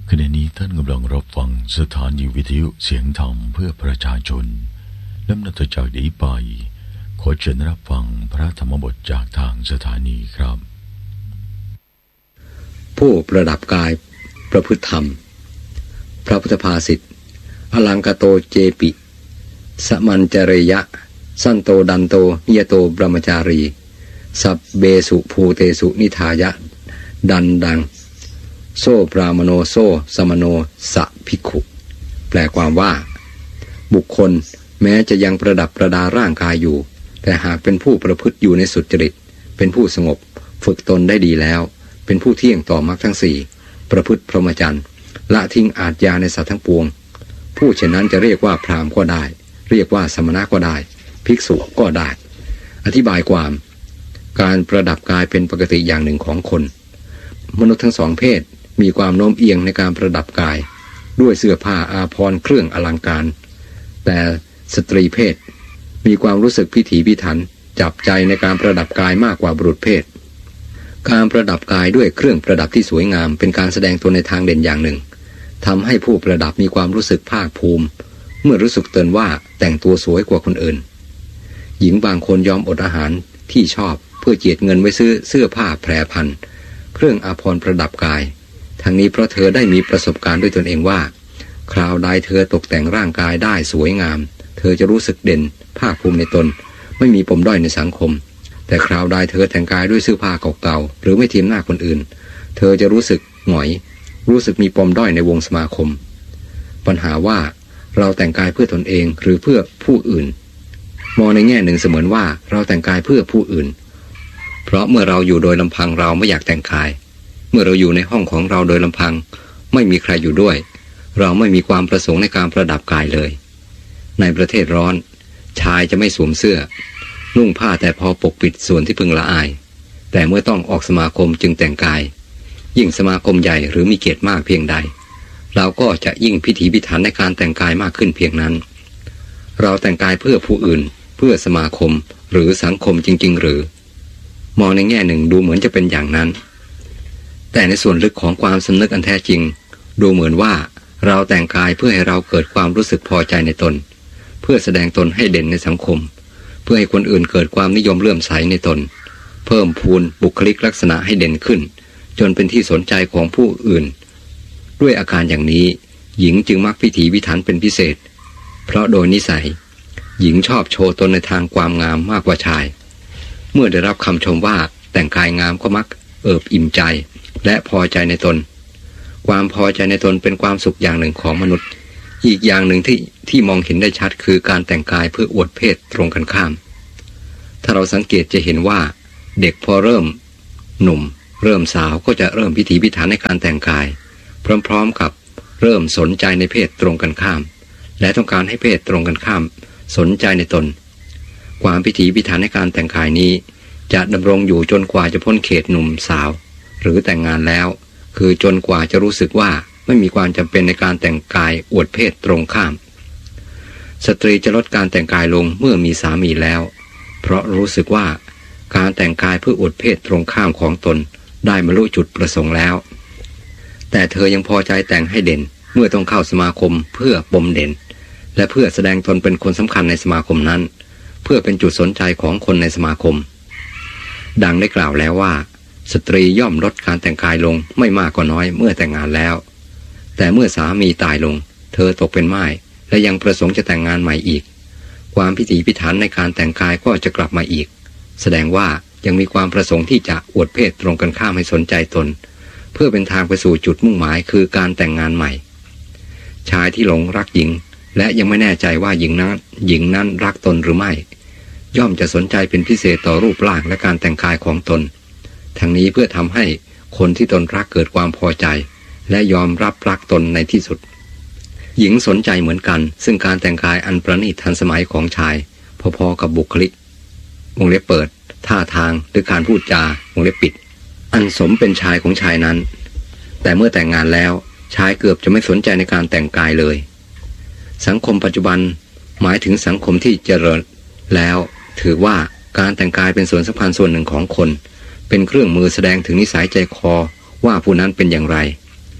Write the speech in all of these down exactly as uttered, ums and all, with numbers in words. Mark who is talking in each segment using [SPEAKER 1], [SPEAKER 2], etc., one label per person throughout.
[SPEAKER 1] ขณะนี้ท่านกำลังรับฟังสถานีวิทยุเสียงธรรมเพื่อประชาชนลำดับจากนี้ไปขอเชิญรับฟังพระธรรมบทจากทางสถานีครับ
[SPEAKER 2] ผู้ประดับกายประพฤติธรรมพระพุทธภาษิตอลังกโตเจปิสมัญจเรยะสันโตดันโตนิยโตบรมจารีสัพเบสุภูเตสุนิทายะดันดังโซปรามโนโซสมโนสะภิกขุแปลความว่าบุคคลแม้จะยังประดับประดาร่างกายอยู่แต่หากเป็นผู้ประพฤติอยู่ในสุจริตเป็นผู้สงบฝึกตนได้ดีแล้วเป็นผู้เที่ยงต่อมรรคทั้งสี่ประพฤติพรหมจรรย์ละทิ้งอาทยาในสัตว์ทั้งปวงผู้เช่นนั้นจะเรียกว่าพราหมณ์ก็ได้เรียกว่าสมณะก็ได้ภิกษุก็ได้อธิบายความการประดับกายเป็นปกติอย่างหนึ่งของคนมนุษย์ทั้งสองเพศมีความโน้มเอียงในการประดับกายด้วยเสื้อผ้าอาภรณ์เครื่องอลังการแต่สตรีเพศมีความรู้สึกพิถีพิถันจับใจในการประดับกายมากกว่าบุรุษเพศการประดับกายด้วยเครื่องประดับที่สวยงามเป็นการแสดงตนในทางเด่นอย่างหนึ่งทำให้ผู้ประดับมีความรู้สึกภาคภูมิเมื่อรู้สึกตนว่าแต่งตัวสวยกว่าคนอื่นหญิงบางคนยอมอดอาหารที่ชอบเพื่อเจียดเงินไว้ซื้อเสื้อผ้าแพรพันเครื่องอาภรณ์ประดับกายทั้งนี้เพราะเธอได้มีประสบการณ์ด้วยตนเองว่าคราวใดเธอตกแต่งร่างกายได้สวยงามเธอจะรู้สึกเด่นภาคภูมิในตนไม่มีปมด้อยในสังคมแต่คราวใดเธอแต่งกายด้วยเสื้อผ้าเก่าๆหรือไม่เทียมหน้าคนอื่นเธอจะรู้สึกหงอยรู้สึกมีปมด้อยในวงสมาคมปัญหาว่าเราแต่งกายเพื่อตนเองหรือเพื่อผู้อื่นมองในแง่หนึ่งเสมือนว่าเราแต่งกายเพื่อผู้อื่นเพราะเมื่อเราอยู่โดยลำพังเราไม่อยากแต่งกายเมื่อเราอยู่ในห้องของเราโดยลำพังไม่มีใครอยู่ด้วยเราไม่มีความประสงค์ในการประดับกายเลยในประเทศร้อนชายจะไม่สวมเสื้อนุ่งผ้าแต่พอปกปิดส่วนที่พึงละอายแต่เมื่อต้องออกสมาคมจึงแต่งกายยิ่งสมาคมใหญ่หรือมีเกียรติมากเพียงใดเราก็จะยิ่งพิถีพิถันในการแต่งกายมากขึ้นเพียงนั้นเราแต่งกายเพื่อผู้อื่นเพื่อสมาคมหรือสังคมจริงๆหรือมองในแง่หนึ่งดูเหมือนจะเป็นอย่างนั้นแต่ในส่วนลึกของความสำนึกอันแท้จริงดูเหมือนว่าเราแต่งกายเพื่อให้เราเกิดความรู้สึกพอใจในตนเพื่อแสดงตนให้เด่นในสังคมเพื่อให้คนอื่นเกิดความนิยมเลื่อมใสในตนเพิ่มพูนบุคลิกลักษณะให้เด่นขึ้นจนเป็นที่สนใจของผู้อื่นด้วยอาการอย่างนี้หญิงจึงมักพิถีพิถันเป็นพิเศษเพราะโดยนิสัยหญิงชอบโชว์ตนในทางความงามมากกว่าชายเมื่อได้รับคำชมว่าแต่งกายงามก็มักเอิบอิ่มใจและพอใจในตนความพอใจในตนเป็นความสุขอย่างหนึ่งของมนุษย์อีกอย่างหนึ่งที่ที่มองเห็นได้ชัดคือการแต่งกายเพื่ออวดเพศตรงกันข้ามถ้าเราสังเกตจะเห็นว่าเด็กพอเริ่มหนุ่มเริ่มสาวก็จะเริ่มพิถีพิถันในการแต่งกายพร้อมๆกับเริ่มสนใจในเพศตรงกันข้ามและต้องการให้เพศตรงกันข้ามสนใจในตนความพิถีพิถันในการแต่งกายนี้จะดำรงอยู่จนกว่าจะพ้นเขตหนุ่มสาวหรือแต่งงานแล้วคือจนกว่าจะรู้สึกว่าไม่มีความจำเป็นในการแต่งกายอวดเพศตรงข้ามสตรีจะลดการแต่งกายลงเมื่อมีสามีแล้วเพราะรู้สึกว่าการแต่งกายเพื่ออวดเพศตรงข้ามของตนได้บรรลุจุดประสงค์แล้วแต่เธอยังพอใจแต่งให้เด่นเมื่อต้องเข้าสมาคมเพื่อปมเด่นและเพื่อแสดงตนเป็นคนสำคัญในสมาคมนั้นเพื่อเป็นจุดสนใจของคนในสมาคมดังได้กล่าวแล้วว่าสตรีย่อมลดการแต่งกายลงไม่มากก็น้อยเมื่อแต่งงานแล้วแต่เมื่อสามีตายลงเธอตกเป็นม่ายและยังประสงค์จะแต่งงานใหม่อีกความพิถีพิถันในการแต่งกายก็จะกลับมาอีกแสดงว่ายังมีความประสงค์ที่จะอวดเพศตรงกันข้ามให้สนใจตนเพื่อเป็นทางไปสู่จุดมุ่งหมายคือการแต่งงานใหม่ชายที่หลงรักหญิงและยังไม่แน่ใจว่าหญิงนั้นหญิงนั้นรักตนหรือไม่ย่อมจะสนใจเป็นพิเศษต่อรูปร่างและการแต่งกายของตนทั้งนี้เพื่อทำให้คนที่ตนรักเกิดความพอใจและยอมรับรักตนในที่สุดหญิงสนใจเหมือนกันซึ่งการแต่งกายอันประณีตทันสมัยของชายพอๆกับบุคลิกวงเล็บเปิดท่าทางหรือการพูดจาวงเล็บปิดอันสมเป็นชายของชายนั้นแต่เมื่อแต่งงานแล้วชายเกือบจะไม่สนใจในการแต่งกายเลยสังคมปัจจุบันหมายถึงสังคมที่เจริญแล้วถือว่าการแต่งกายเป็นส่วนสำคัญส่วนหนึ่งของคนเป็นเครื่องมือแสดงถึงนิสัยใจคอว่าผู้นั้นเป็นอย่างไร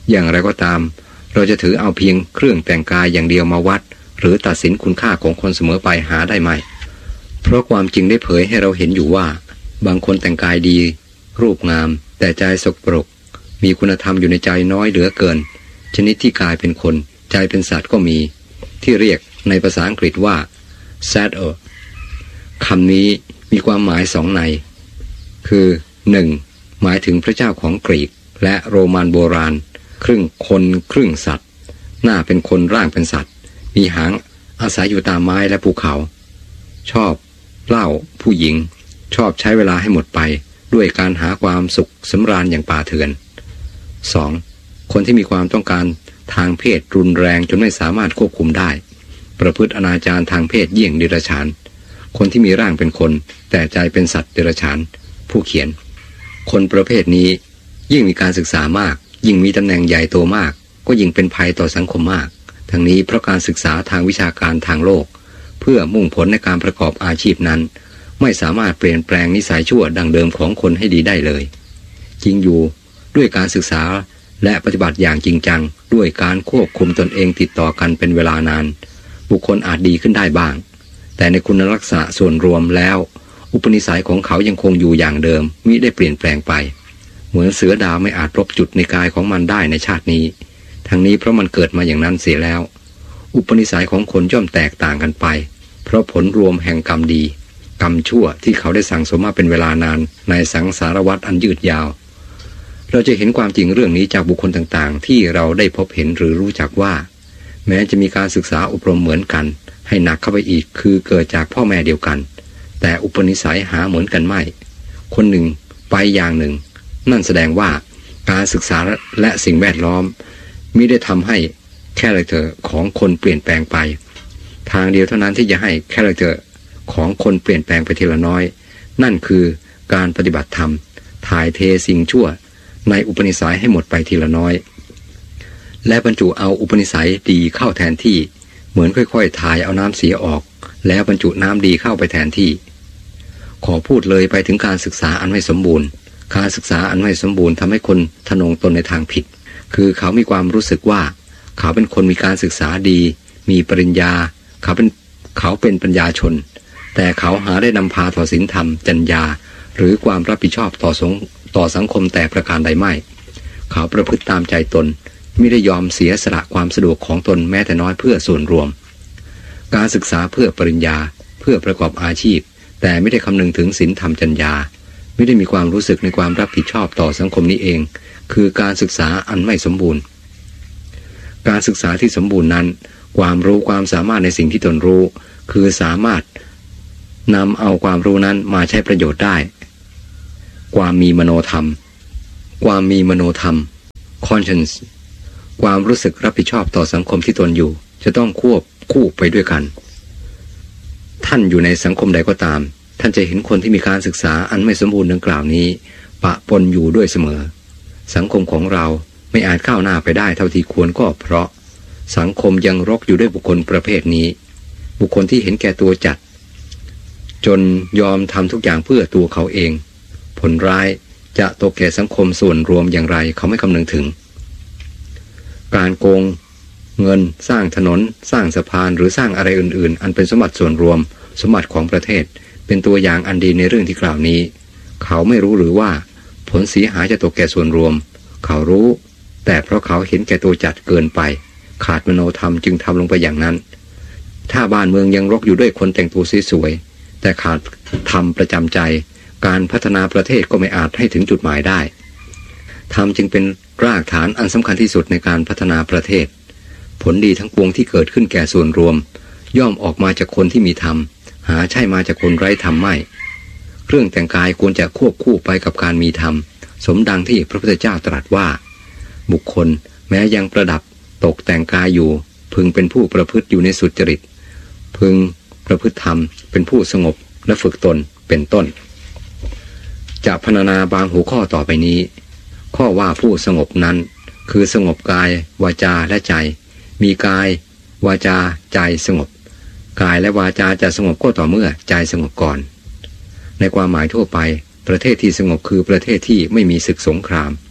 [SPEAKER 2] อย่างไรก็ตามเราจะถือเอาเพียงเครื่องแต่งกายอย่างเดียวมาวัดหรือตัดสินคุณค่าของคนเสมอไปหาได้ไหมเพราะความจริงได้เผยให้เราเห็นอยู่ว่าบางคนแต่งกายดีรูปงามแต่ใจสกปรกมีคุณธรรมอยู่ในใจน้อยเหลือเกินชนิดที่กายเป็นคนใจเป็นสัตว์ก็มีที่เรียกในภาษาอังกฤษว่า sadder คำนี้มีความหมายสองในคือหนึ่งหมายถึงพระเจ้าของกรีกและโรมันโบราณครึ่งคนครึ่งสัตว์หน้าเป็นคนร่างเป็นสัตว์มีหางอาศัยอยู่ตามไม้และภูเขาชอบเหล้าผู้หญิงชอบใช้เวลาให้หมดไปด้วยการหาความสุขสำราญอย่างป่าเถื่อน สอง. คนที่มีความต้องการทางเพศรุนแรงจนไม่สามารถควบคุมได้ประพฤติอนาจารทางเพศเยี่ยงเดรัจฉานคนที่มีร่างเป็นคนแต่ใจเป็นสัตว์เดรัจฉานผู้เขียนคนประเภทนี้ยิ่งมีการศึกษามากยิ่งมีตำแหน่งใหญ่โตมากก็ยิ่งเป็นภัยต่อสังคมมากทั้งนี้เพราะการศึกษาทางวิชาการทางโลกเพื่อมุ่งผลในการประกอบอาชีพนั้นไม่สามารถเปลี่ยนแปลงนิสัยชั่วดังเดิมของคนให้ดีได้เลยจริงอยู่ด้วยการศึกษาและปฏิบัติอย่างจริงจังด้วยการควบคุมตนเองติดต่อกันเป็นเวลานานบุคคลอาจดีขึ้นได้บ้างแต่ในคุณลักษณะส่วนรวมแล้วอุปนิสัยของเขายังคงอยู่อย่างเดิมมิได้เปลี่ยนแปลงไปเหมือนเสือดาวไม่อาจพบจุดในกายของมันได้ในชาตินี้ทั้งนี้เพราะมันเกิดมาอย่างนั้นเสียแล้วอุปนิสัยของคนย่อมแตกต่างกันไปเพราะผลรวมแห่งกรรมดีกรรมชั่วที่เขาได้สั่งสมมาเป็นเวลานานในสังสารวัฏอันยืดยาวเราจะเห็นความจริงเรื่องนี้จากบุคคลต่างๆที่เราได้พบเห็นหรือรู้จักว่าแม้จะมีการศึกษาอบรมเหมือนกันให้หนักเข้าไปอีกคือเกิดจากพ่อแม่เดียวกันแต่อุปนิสัยหาเหมือนกันไม่คนหนึ่งไปอย่างหนึ่งนั่นแสดงว่าการศึกษาและสิ่งแวดล้อมมิได้ทำให้คาแรคเตอร์ของคนเปลี่ยนแปลงไปทางเดียวเท่านั้นที่จะให้คาแรคเตอร์ของคนเปลี่ยนแปลงไปทีละน้อยนั่นคือการปฏิบัติธรรมถ่ายเทสิ่งชั่วในอุปนิสัยให้หมดไปทีละน้อยและบรรจุเอาอุปนิสัยดีเข้าแทนที่เหมือนค่อยๆถ่ายเอาน้ำเสียออกแล้วบรรจุน้ำดีเข้าไปแทนที่ขอพูดเลยไปถึงการศึกษาอันไม่สมบูรณ์การศึกษาอันไม่สมบูรณ์ทำให้คนทะนงตนในทางผิดคือเขามีความรู้สึกว่าเขาเป็นคนมีการศึกษาดีมีปริญญาเขาเป็นเขาเป็นปัญญาชนแต่เขาหาได้นำพาต่อศีลธรรมจรรยาหรือความรับผิดชอบต่อสงต่อสังคมแต่ประการใดไม่เขาประพฤติตามใจตนไม่ได้ยอมเสียสละความสะดวกของตนแม้แต่น้อยเพื่อส่วนรวมการศึกษาเพื่อปริญญาเพื่อประกอบอาชีพแต่ไม่ได้คำนึงถึงศีลธรรมจรรยาไม่ได้มีความรู้สึกในความรับผิดชอบต่อสังคมนี้เองคือการศึกษาอันไม่สมบูรณ์การศึกษาที่สมบูรณ์นั้นความรู้ความสามารถในสิ่งที่ตนรู้คือสามารถนำเอาความรู้นั้นมาใช้ประโยชน์ได้ความมีมโนธรรมความมีมโนธรรม conscience ความรู้สึกรับผิดชอบต่อสังคมที่ตนอยู่จะต้องควบคู่ไปด้วยกันท่านอยู่ในสังคมใดก็ตามท่านจะเห็นคนที่มีการศึกษาอันไม่สมบูรณ์ดังกล่าวนี้ปะปนอยู่ด้วยเสมอสังคมของเราไม่อาจก้าวหน้าไปได้เท่าที่ควรก็เพราะสังคมยังรกอยู่ด้วยบุคคลประเภทนี้บุคคลที่เห็นแก่ตัวจัดจนยอมทำทุกอย่างเพื่อตัวเขาเองผลร้ายจะตกแก่สังคมส่วนรวมอย่างไรเขาไม่คำนึงถึงการโกงเงินสร้างถนนสร้างสะพานหรือสร้างอะไรอื่นๆอันเป็นสมบัติส่วนรวมสมบัติของประเทศเป็นตัวอย่างอันดีในเรื่องที่กล่าวนี้เขาไม่รู้หรือว่าผลเสียหายจะตกแก่ส่วนรวมเขารู้แต่เพราะเขาเห็นแก่ตัวจัดเกินไปขาดมโนธรรมจึงทำลงไปอย่างนั้นถ้าบ้านเมืองยังรกอยู่ด้วยคนแต่งตัวสวยๆแต่ขาดธรรมประจำใจการพัฒนาประเทศก็ไม่อาจให้ถึงจุดหมายได้ธรรมจึงเป็นรากฐานอันสำคัญที่สุดในการพัฒนาประเทศผลดีทั้งปวงที่เกิดขึ้นแก่ส่วนรวมย่อมออกมาจากคนที่มีธรรมหาใช่มาจากคนไร้ธรรมไม่เครื่องแต่งกายควรจะควบคู่ไปกับการมีธรรมสมดังที่พระพุทธเจ้าตรัสว่าบุคคลแม้ยังประดับตกแต่งกายอยู่พึงเป็นผู้ประพฤติอยู่ในสุจริตพึงประพฤติธรรมเป็นผู้สงบและฝึกตนเป็นต้นจะพรรณนาบางหัวข้อต่อไปนี้ข้อว่าผู้สงบนั้นคือสงบกายวาจาและใจมีกายวาจาใจสงบกายและวาจาจะสงบก็ต่อเมื่อใจสงบก่อนในความหมายทั่วไปประเทศที่สงบคือประเทศที่ไม่มีศึกสงคราม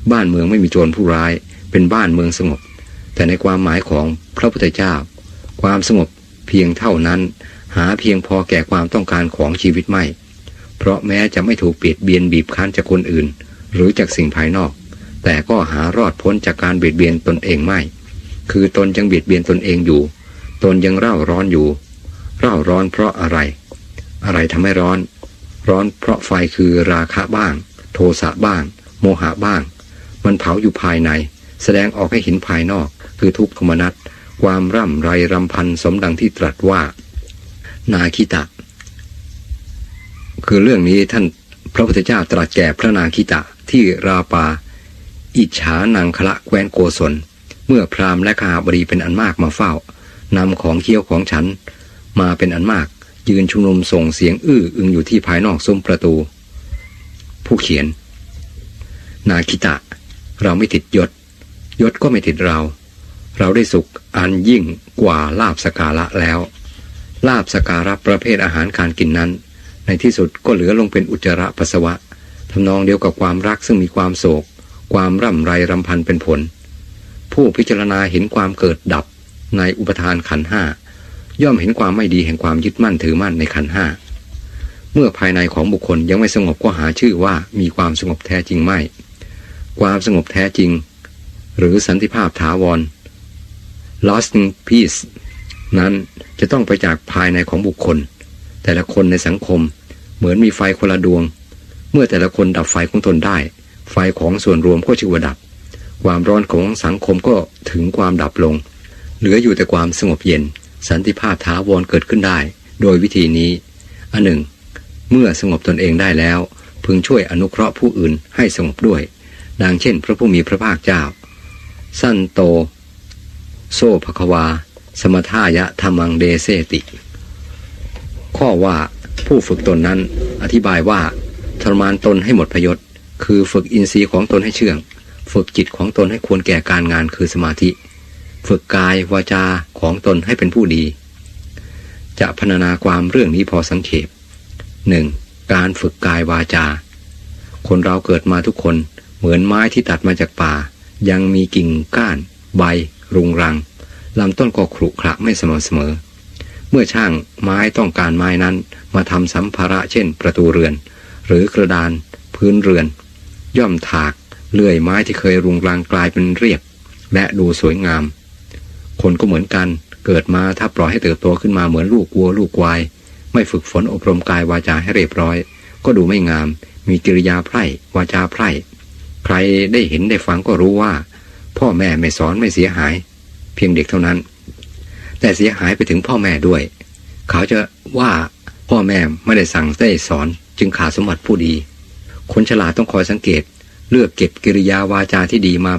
[SPEAKER 2] บ้านเมืองไม่มีโจรผู้ร้ายเป็นบ้านเมืองสงบแต่ในความหมายของพระพุทธเจ้าความสงบเพียงเท่านั้นหาเพียงพอแก่ความต้องการของชีวิตไม่เพราะแม้จะไม่ถูกเบียดเบียนบีบคั้นจากคนอื่นหรือจากสิ่งภายนอกแต่ก็หารอดพ้นจากการเบียดเบียนตนเองไม่คือตนยังเบียดเบียนตนเองอยู่ตนยังเร่าร้อนอยู่เร่าร้อนเพราะอะไรอะไรทำให้ร้อนร้อนเพราะไฟคือราคะบ้างโทสะบ้างโมหะบ้างมันเผาอยู่ภายในแสดงออกให้เห็นภายนอกคือทุกขโทมนัสความร่ำไรรำพันสมดังที่ตรัสว่านาคิตะคือเรื่องนี้ท่านพระพุทธเจ้าตรัสแก่พระนาคิตะที่ราปาอิจฉานังคละแคว้นโกศลเมื่อพราหมณ์และข้าบดีเป็นอันมากมาเฝ้านำของเคี้ยวของฉันมาเป็นอันมากยืนชุมนุมส่งเสียงอื้ออึงอยู่ที่ภายนอกซุ้มประตูผู้เขียนนาคิตะเราไม่ติดยศยศก็ไม่ติดเราเราได้สุขอันยิ่งกว่าลาภสักการะแล้วลาภสักการะประเภทอาหารการกินนั้นในที่สุดก็เหลือลงเป็นอุจจาระปัสสาวะทำนองเดียวกับความรักซึ่งมีความโศกความร่ำไรรำพันเป็นผลผู้พิจารณาเห็นความเกิดดับในอุปทานขันธ์ห้าย่อมเห็นความไม่ดีแห่งความยึดมั่นถือมั่นในขันธ์ห้าเมื่อภายในของบุคคลยังไม่สงบก็หาชื่อว่ามีความสงบแท้จริงไม่ความสงบแท้จริงหรือสันติภาพถาวร lasting peace นั้นจะต้องไปจากภายในของบุคคลแต่ละคนในสังคมเหมือนมีไฟคนละดวงเมื่อแต่ละคนดับไฟของตนได้ไฟของส่วนรวมก็ชื่อว่าดับความร้อนของสังคมก็ถึงความดับลงเหลืออยู่แต่ความสงบเย็นสันติภาพถาวรเกิดขึ้นได้โดยวิธีนี้อันหนึ่งเมื่อสงบตนเองได้แล้วพึงช่วยอนุเคราะห์ผู้อื่นให้สงบด้วยดังเช่นพระผู้มีพระภาคเจ้าสันโตโซภควาสมทายะธรรมังเดเสติข้อว่าผู้ฝึกตนนั้นอธิบายว่าทรมานตนให้หมดพยศคือฝึกอินทรีย์ของตนให้เชื่องฝึกจิตของตนให้ควรแก่การงานคือสมาธิฝึกกายวาจาของตนให้เป็นผู้ดีจะพรรณนาความเรื่องนี้พอสังเขป หนึ่ง. การฝึกกายวาจาคนเราเกิดมาทุกคนเหมือนไม้ที่ตัดมาจากป่ายังมีกิ่งก้านใบรุงรังลำต้นก็ขรุขระไม่เสมอเสมอเมื่อช่างไม้ต้องการไม้นั้นมาทำสัมภาระเช่นประตูเรือนหรือกระดานพื้นเรือนย่อมถากเลื่อยไม้ที่เคยรุงรังกลายเป็นเรียบและดูสวยงามคนก็เหมือนกันเกิดมาถ้าปล่อยให้เติบโตขึ้นมาเหมือนลูกวัวลูกควายไม่ฝึกฝนอบรมกายวาจาให้เรียบร้อยก็ดูไม่งามมีกิริยาไพร่วาจาไพร่ใครได้เห็นได้ฟังก็รู้ว่าพ่อแม่ไม่สอนไม่เสียหายเพียงเด็กเท่านั้นแต่เสียหายไปถึงพ่อแม่ด้วยเขาจะว่าพ่อแม่ไม่ได้สั่งได้สอนจึงขาดสมบัติผู้ดีคนฉลาดต้องคอยสังเกตเลือกเก็บกิริยาวาจาที่ดีมา